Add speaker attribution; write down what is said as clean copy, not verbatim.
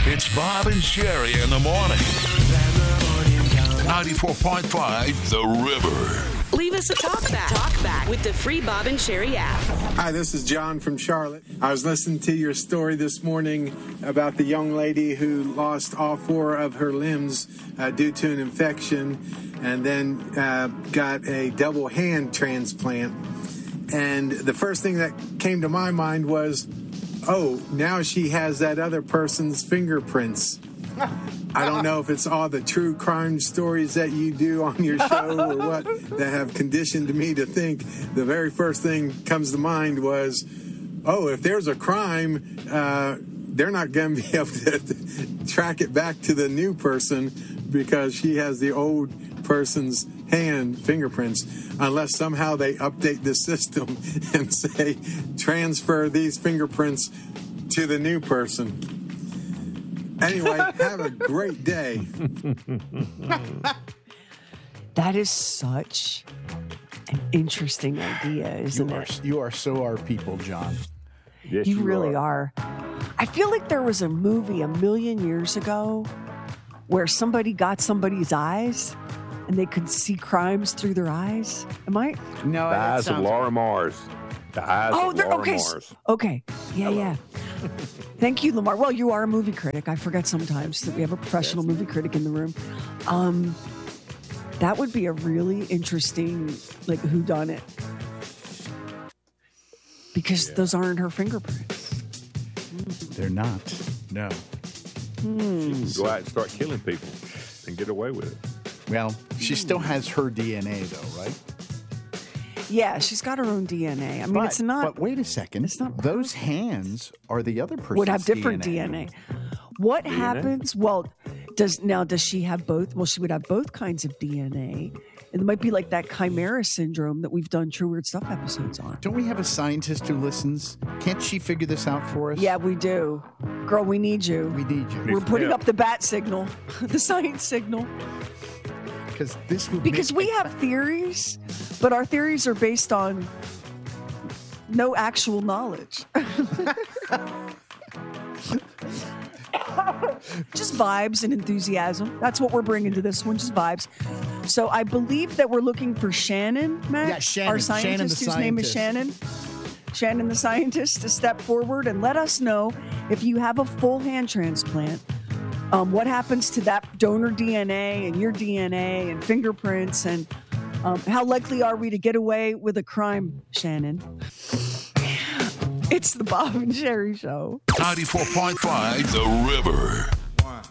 Speaker 1: It's Bob and Sherry in the morning. 94.5 The River.
Speaker 2: Leave us a talk back with the free Bob and Sherry app.
Speaker 3: Hi, this is John from Charlotte. I was listening to your story this morning about the young lady who lost all 4 of her limbs due to an infection and then got a double hand transplant. And the first thing that came to my mind was, oh, now she has that other person's fingerprints. I don't know if it's all the true crime stories that you do on your show or what that have conditioned me to think the very first thing comes to mind was, oh, if there's a crime, they're not going to be able to track it back to the new person because she has the old person's hand fingerprints, unless somehow they update the system and say, transfer these fingerprints to the new person. Anyway, have a great day.
Speaker 4: That is such an interesting idea, isn't it?
Speaker 5: You are so our people, John.
Speaker 6: Yes,
Speaker 4: You really are. I feel like there was a movie 1,000,000 years ago where somebody got somebody's eyes and they could see crimes through their eyes. Am I?
Speaker 5: No,
Speaker 6: The eyes of Laura Mars. The eyes of Laura
Speaker 4: okay.
Speaker 6: Mars.
Speaker 4: Okay. Yeah. Thank you, Lamar. Well, you are a movie critic. I forget sometimes that we have a professional movie critic in the room. That would be a really interesting, whodunit. Because those aren't her fingerprints.
Speaker 5: They're not. No.
Speaker 6: She can go out and start killing people and get away with it.
Speaker 5: Well, she still has her DNA, though, right?
Speaker 4: Yeah, she's got her own DNA. I mean, it's not.
Speaker 5: But wait a second.
Speaker 4: It's not.
Speaker 5: Those hands are the other person's
Speaker 4: Would have different DNA. What happens? Well, does she have both? Well, she would have both kinds of DNA. It might be like that chimera syndrome that we've done True Weird Stuff episodes on.
Speaker 5: Don't we have a scientist who listens? Can't she figure this out for us?
Speaker 4: Yeah, we do. Girl, we need you.
Speaker 5: We need you.
Speaker 4: We're putting up the bat signal, the science signal. Because we have theories, but our theories are based on no actual knowledge. Just vibes and enthusiasm. That's what we're bringing to this one, just vibes. So I believe that we're looking for Shannon, Matt.
Speaker 5: Yeah, Shannon.
Speaker 4: Our scientist,
Speaker 5: Shannon the
Speaker 4: whose name is Shannon. Shannon the scientist to step forward and let us know if you have a full hand transplant. What happens to that donor DNA and your DNA and fingerprints, and how likely are we to get away with a crime, Shannon? It's the Bob and Sherry Show.
Speaker 1: 94.5 The River.